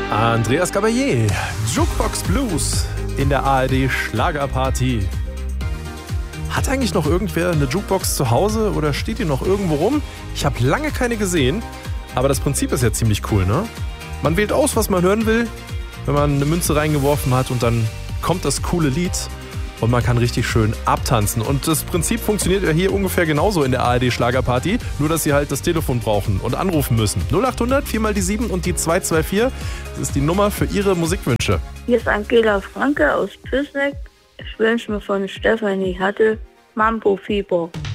Andreas Gabalier, Jukebox Blues in der ARD Schlagerparty. Hat eigentlich noch irgendwer eine Jukebox zu Hause oder steht die noch irgendwo rum? Ich habe lange keine gesehen, aber das Prinzip ist ja ziemlich cool, ne? Man wählt aus, was man hören will, wenn man eine Münze reingeworfen hat und dann kommt das coole Lied und man kann richtig schön abtanzen. Und das Prinzip funktioniert ja hier ungefähr genauso in der ARD Schlagerparty, nur dass Sie halt das Telefon brauchen und anrufen müssen. 0800 4 mal die 7 und die 224, das ist die Nummer für Ihre Musikwünsche. Hier ist Angela Franke aus Püßneck. Ich wünsche mir von Stefanie Hattel Mambo Fieber.